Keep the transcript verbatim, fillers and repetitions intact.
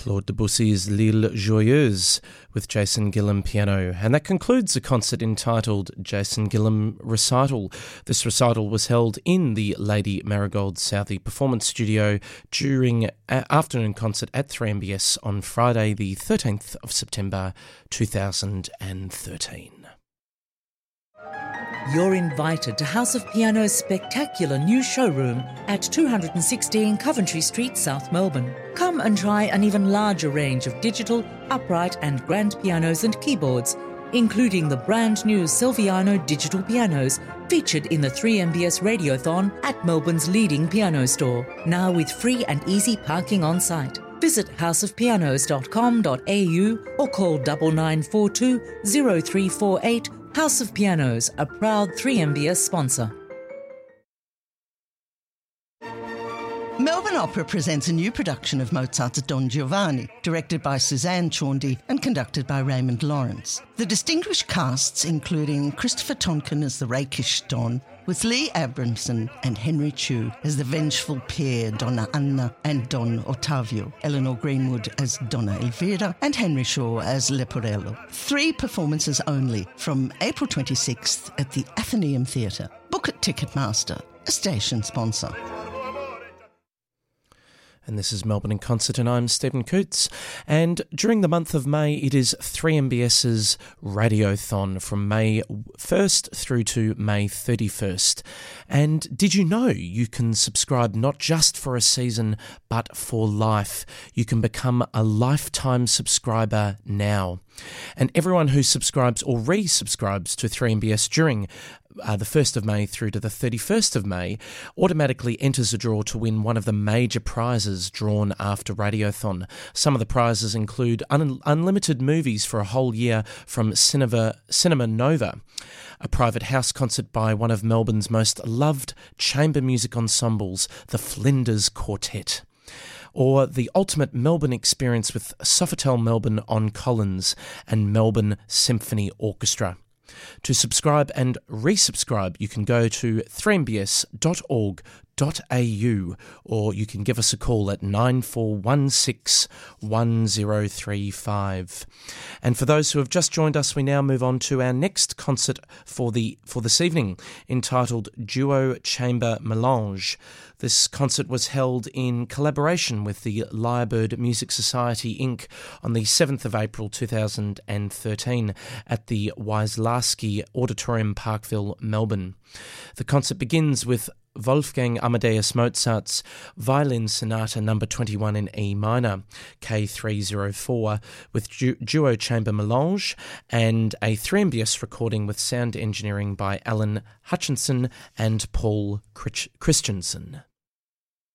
Claude Debussy's L'Île Joyeuse with Jason Gillam piano. And that concludes a concert entitled Jason Gillam Recital. This recital was held in the Lady Marigold Southey Performance Studio during an afternoon concert at three M B S on Friday the thirteenth of September two thousand thirteen. You're invited to House of Piano's spectacular new showroom at two sixteen Coventry Street, South Melbourne. Come and try an even larger range of digital, upright and grand pianos and keyboards, including the brand new Silviano digital pianos featured in the three M B S Radiothon at Melbourne's leading piano store, now with free and easy parking on site. Visit house of pianos dot com dot a u or call nine nine four two zero three four eight. House of Pianos, a proud three M B S sponsor. Melbourne Opera presents a new production of Mozart's Don Giovanni, directed by Suzanne Chaundy and conducted by Raymond Lawrence. The distinguished casts including Christopher Tonkin as the rakish Don, with Lee Abramson and Henry Chu as the vengeful pair Donna Anna and Don Ottavio, Eleanor Greenwood as Donna Elvira, and Henry Shaw as Leporello. Three performances only from April twenty-sixth at the Athenaeum Theatre. Book at Ticketmaster, a station sponsor. And this is Melbourne in Concert, and I'm Stephen Coots. And during the month of May, it is three M B S's Radiothon from May first through to May thirty-first. And did you know you can subscribe not just for a season, but for life? You can become a lifetime subscriber now. And everyone who subscribes or resubscribes to three M B S during Uh, the first of May through to the thirty-first of May automatically enters a draw to win one of the major prizes drawn after Radiothon. Some of the prizes include un- unlimited movies for a whole year from Cinema, Cinema Nova, a private house concert by one of Melbourne's most loved chamber music ensembles, the Flinders Quartet, or the ultimate Melbourne experience with Sofitel Melbourne on Collins and Melbourne Symphony Orchestra. To subscribe and resubscribe, you can go to three m b s dot org dot a u or you can give us a call at nine four one six one zero three five. And for those who have just joined us, we now move on to our next concert for the for this evening, entitled Duo Chamber Melange. This concert was held in collaboration with the Lyrebird Music Society Incorporated on the seventh of April two thousand thirteen at the Wyslawski Auditorium, Parkville, Melbourne. The concert begins with Wolfgang Amadeus Mozart's Violin Sonata number twenty-one in E minor, K three oh four, with du- duo chamber melange, and a three M B S recording with sound engineering by Alan Hutchinson and Paul Christensen.